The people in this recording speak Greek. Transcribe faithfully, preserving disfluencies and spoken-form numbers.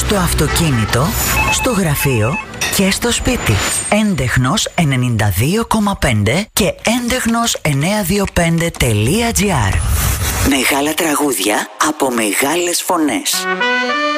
στο αυτοκίνητο, στο γραφείο και στο σπίτι. Έντεχνος ενενήντα δύο κόμμα πέντε και έντεχνος εννιακόσια είκοσι πέντε τελεία τζι άρ. Μεγάλα τραγούδια από μεγάλες φωνές.